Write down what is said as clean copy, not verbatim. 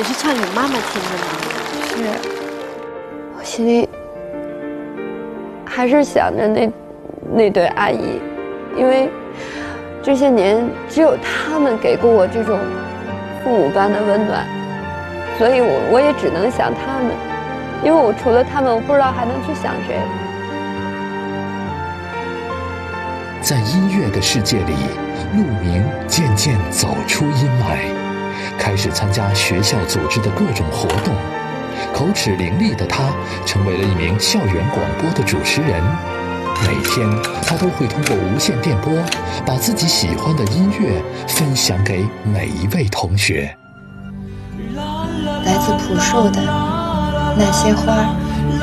也是唱给妈妈听的吗？ 是，我心里还是想着那对阿姨，因为这些年只有他们给过我这种父母般的温暖，所以我也只能想他们，因为我除了他们，我不知道还能去想谁。 在音乐的世界里，陆明渐渐走出阴霾，开始参加学校组织的各种活动。口齿伶俐的他成为了一名校园广播的主持人。每天他都会通过无线电波把自己喜欢的音乐分享给每一位同学。 来自朴树的那些花